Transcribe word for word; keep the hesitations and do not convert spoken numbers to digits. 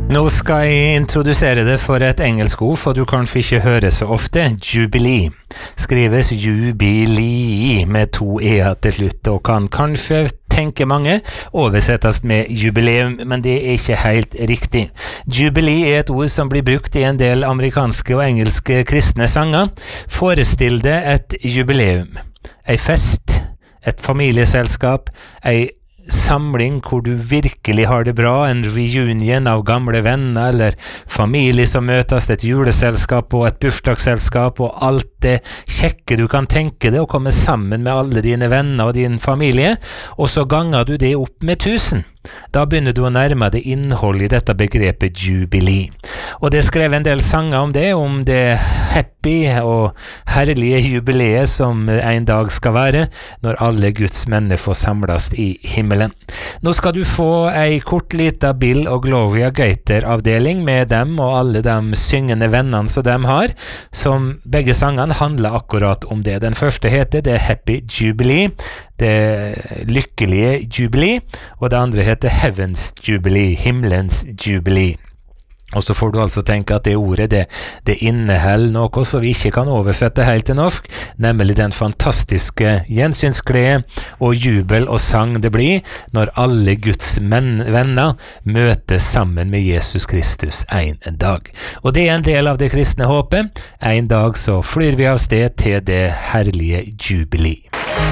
Nå skal jeg introdusere det for et engelsk ord, for du kanskje ikke hører så ofte. Jubilee. Skrives jubilee med to e-er til slutt, og kan kanskje, tenker mange, oversettes med jubileum, men det er ikke helt riktig. Jubilee er et ord som blir brukt i en del amerikanske og engelske kristne sanger. Forestill deg et jubileum, en fest, et familieselskap, en samling hvor du virkelig har det bra, en reunion av gamle venner eller familie som møtes, et juleselskap og et bursdagsselskap og alt det kjekke du kan tenke deg, og komme sammen med alle dine venner og din familie, og så ganger du det opp med tusen. Da begynner du å nærme deg innhold i dette begrepet jubilee. Og det skrev en del sanger om det, om det happy og herlige jubileet som en dag skal være, når alle Guds menn får samles i himmelen. Nå skal du få ei kort lita Bill og Gloria Gaither-avdeling med dem og alle de syngende vennene som de har, som begge sangene handler akkurat om det. Den første heter det Happy Jubilee, det lykkelige jubilee, og det andre heter Heavens Jubilee, himmelens jubilee. Og så får du altså tenke at det ordet, det, det inneholder noe som vi ikke kan oversette helt til norsk, nemlig den fantastiske gjensynsglede og jubel og sang det blir når alle Guds menn, venner møtes sammen med Jesus Kristus en dag. Og det er en del av det kristne håpet. En dag så flyr vi av sted til det herlige jubilee.